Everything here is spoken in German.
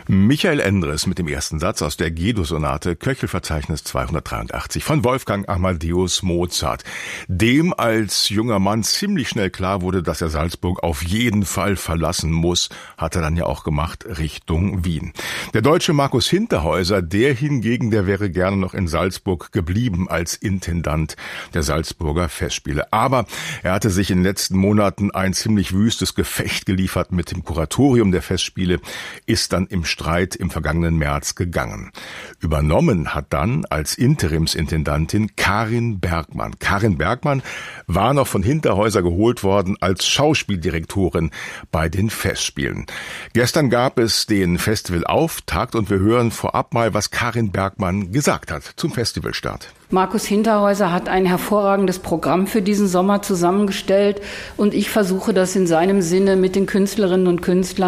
Michael Endres mit dem ersten Satz aus der G-Dur-Sonate Köchelverzeichnis 283 von Wolfgang Amadeus Mozart, dem als junger Mann ziemlich schnell klar wurde, dass er Salzburg auf jeden Fall verlassen muss, hat er dann ja auch gemacht, Richtung Wien. Der Deutsche Markus Hinterhäuser, der hingegen, der wäre gerne noch in Salzburg geblieben als Intendant der Salzburger Festspiele. Aber er hatte sich in den letzten Monaten ein ziemlich wüstes Gefecht geliefert mit dem Kuratorium der Festspiele, ist dann im Streit im vergangenen März gegangen. Übernommen hat dann als Interimsintendantin Karin Bergmann. Karin Bergmann war noch von Hinterhäuser geholt worden als Schauspieldirektorin bei den Festspielen. Gestern gab es den Festivalauftakt und wir hören vorab mal, was Karin Bergmann gesagt hat zum Festivalstart. Markus Hinterhäuser hat ein hervorragendes Programm für diesen Sommer zusammengestellt und ich versuche das in seinem Sinne mit den Künstlerinnen und Künstlern